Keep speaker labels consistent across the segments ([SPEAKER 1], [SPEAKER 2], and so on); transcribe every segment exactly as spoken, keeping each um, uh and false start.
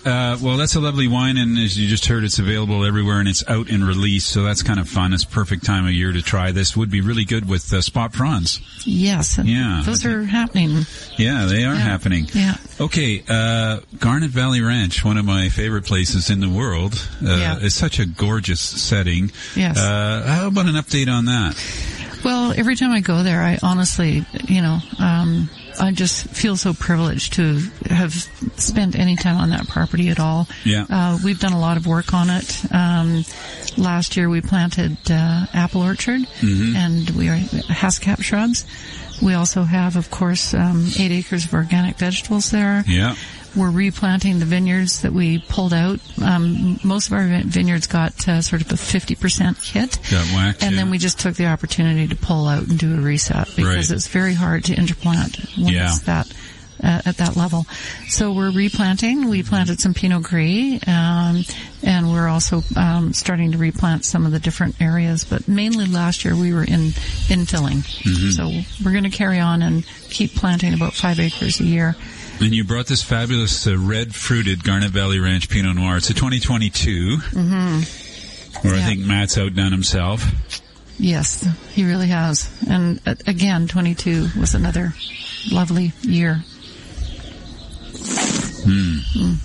[SPEAKER 1] Uh, well, that's a lovely wine, and as you just heard, it's available everywhere, and it's out in release, so that's kind of fun. It's perfect time of year to try this. Would be really good with uh, spot prawns.
[SPEAKER 2] Yes.
[SPEAKER 1] Yeah.
[SPEAKER 2] Those are happening.
[SPEAKER 1] Yeah, they are
[SPEAKER 2] yeah.
[SPEAKER 1] happening.
[SPEAKER 2] Yeah.
[SPEAKER 1] Okay, uh, Garnet Valley Ranch, one of my favorite places in the world. Uh,
[SPEAKER 2] yeah.
[SPEAKER 1] It's such a gorgeous setting.
[SPEAKER 2] Yes.
[SPEAKER 1] Uh, how about an update on that?
[SPEAKER 2] Well, every time I go there, I honestly, you know, um, I just feel so privileged to have spent any time on that property at all.
[SPEAKER 1] Yeah.
[SPEAKER 2] Uh, we've done a lot of work on it. Um, last year we planted, uh, apple orchard mm-hmm. and we are Haskap shrubs. We also have, of course, um, eight acres of organic vegetables there.
[SPEAKER 1] Yeah.
[SPEAKER 2] We're replanting the vineyards that we pulled out. Um, most of our vineyards got uh, sort of a fifty percent hit.
[SPEAKER 1] Got whacked,
[SPEAKER 2] And
[SPEAKER 1] yeah.
[SPEAKER 2] then we just took the opportunity to pull out and do a reset because
[SPEAKER 1] right.
[SPEAKER 2] it's very hard to interplant when
[SPEAKER 1] yeah.
[SPEAKER 2] it's that, uh, at that level. So we're replanting. We planted some Pinot Gris, um, and we're also um, starting to replant some of the different areas. But mainly last year we were in infilling. Mm-hmm. So we're going to carry on and keep planting about five acres a year.
[SPEAKER 1] And you brought this fabulous uh, red-fruited Garnet Valley Ranch Pinot Noir. It's a twenty twenty-two, mm-hmm. where yeah. I think Matt's outdone himself.
[SPEAKER 2] Yes, he really has. And uh, again, twenty-two was another lovely year.
[SPEAKER 1] Hmm. Mm.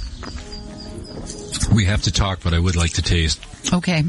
[SPEAKER 1] We have to talk, but I would like to taste.
[SPEAKER 2] Okay.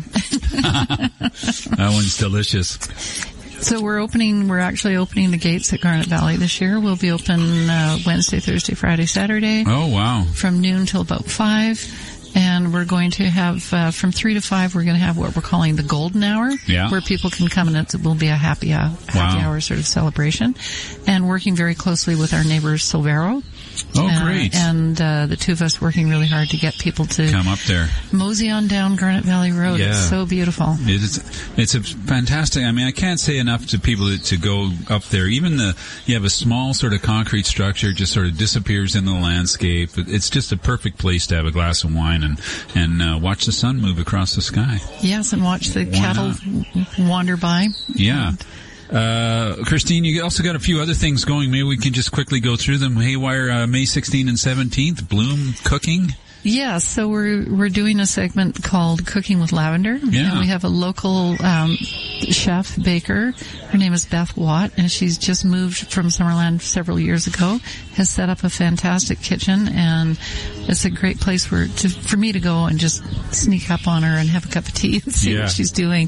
[SPEAKER 1] That one's delicious.
[SPEAKER 2] So we're opening, we're actually opening the gates at Garnet Valley this year. We'll be open uh, Wednesday, Thursday, Friday, Saturday.
[SPEAKER 1] Oh, wow.
[SPEAKER 2] From noon till about five. And we're going to have, uh, from three to five, we're going to have what we're calling the golden hour.
[SPEAKER 1] Yeah.
[SPEAKER 2] Where people can come and it will be a happy, uh, happy
[SPEAKER 1] wow.
[SPEAKER 2] hour sort of celebration. And working very closely with our neighbors, Silvero.
[SPEAKER 1] Oh,
[SPEAKER 2] uh,
[SPEAKER 1] great.
[SPEAKER 2] And, uh, the two of us working really hard to get people to
[SPEAKER 1] come up there.
[SPEAKER 2] Mosey on down Garnet Valley Road.
[SPEAKER 1] Yeah.
[SPEAKER 2] It's so beautiful.
[SPEAKER 1] It's, it's a fantastic, I mean, I can't say enough to people to, to go up there. Even the, you have a small sort of concrete structure, just sort of disappears in the landscape. It's just a perfect place to have a glass of wine and, and, uh, watch the sun move across the sky.
[SPEAKER 2] Yes, and watch the
[SPEAKER 1] Why
[SPEAKER 2] cattle
[SPEAKER 1] not?
[SPEAKER 2] wander by.
[SPEAKER 1] Yeah.
[SPEAKER 2] And
[SPEAKER 1] Uh, Christine, you also got a few other things going. Maybe we can just quickly go through them. Haywire, uh, May sixteenth and seventeenth, Bloom Cooking.
[SPEAKER 2] Yeah, so we're we're doing a segment called Cooking with Lavender.
[SPEAKER 1] Yeah.
[SPEAKER 2] And we have a local um chef, baker. Her name is Beth Watt, and she's just moved from Summerland several years ago, has set up a fantastic kitchen, and it's a great place for to, for me to go and just sneak up on her and have a cup of tea and see
[SPEAKER 1] yeah.
[SPEAKER 2] what she's doing.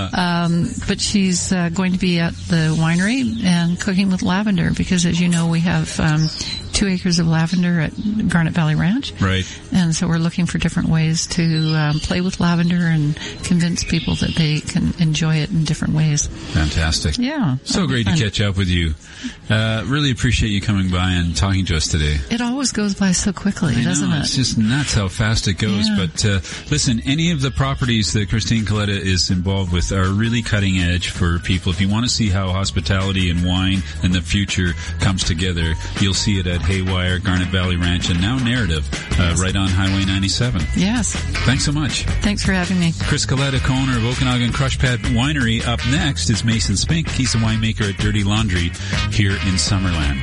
[SPEAKER 2] um But she's uh, going to be at the winery and cooking with lavender because, as you know, we have um two acres of lavender at Garnet Valley Ranch.
[SPEAKER 1] Right.
[SPEAKER 2] And so we're looking for different ways to um, play with lavender and convince people that they can enjoy it in different ways.
[SPEAKER 1] Fantastic.
[SPEAKER 2] Yeah.
[SPEAKER 1] So great
[SPEAKER 2] fun.
[SPEAKER 1] to catch up with you. Uh, really appreciate you coming by and talking to us today.
[SPEAKER 2] It always goes by so quickly,
[SPEAKER 1] I
[SPEAKER 2] doesn't
[SPEAKER 1] know,
[SPEAKER 2] it?
[SPEAKER 1] It's just nuts how fast it goes.
[SPEAKER 2] Yeah.
[SPEAKER 1] But uh, listen, any of the properties that Christine Coletta is involved with are really cutting edge for people. If you want to see how hospitality and wine in the future comes together, you'll see it at Haywire, Garnet Valley Ranch, and now Narrative, uh, right on Highway ninety-seven.
[SPEAKER 2] Yes.
[SPEAKER 1] Thanks so much.
[SPEAKER 2] Thanks for having me.
[SPEAKER 1] Chris Coletta, co-owner of Okanagan Crush Pad Winery. Up next is Mason Spink. He's a winemaker at Dirty Laundry here in Summerland.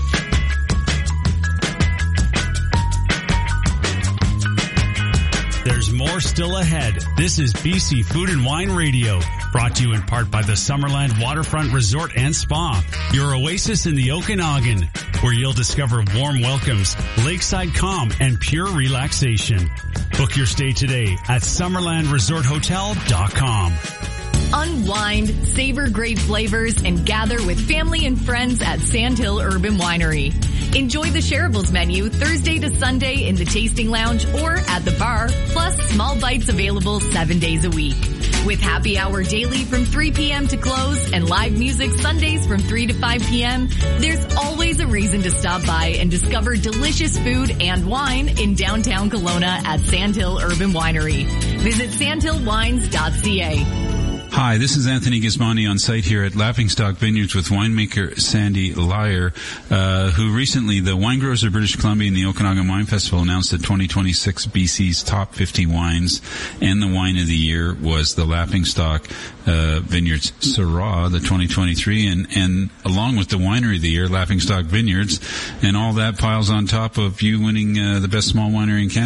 [SPEAKER 3] There's more still ahead. This is B C Food and Wine Radio, brought to you in part by the Summerland Waterfront Resort and Spa, your oasis in the Okanagan, where you'll discover warm welcomes, lakeside calm, and pure relaxation. Book your stay today at summerland resort hotel dot com.
[SPEAKER 4] Unwind, savor great flavors, and gather with family and friends at Sandhill Urban Winery. Enjoy the shareables menu Thursday to Sunday in the tasting lounge or at the bar, plus small bites available seven days a week. With happy hour daily from three p.m. to close and live music Sundays from three to five p.m., there's always a reason to stop by and discover delicious food and wine in downtown Kelowna at Sandhill Urban Winery. Visit sandhill wines dot c a.
[SPEAKER 1] Hi, this is Anthony Gismondi on site here at Laughingstock Vineyards with winemaker Sandy Lyer, uh, who recently, the Wine Growers of British Columbia and the Okanagan Wine Festival announced that twenty twenty-six B C's top fifty wines, and the wine of the year was the Laughingstock uh, Vineyards Syrah, the twenty twenty-three, and, and along with the winery of the year, Laughingstock Vineyards, and all that piles on top of you winning uh, the best small winery in Canada.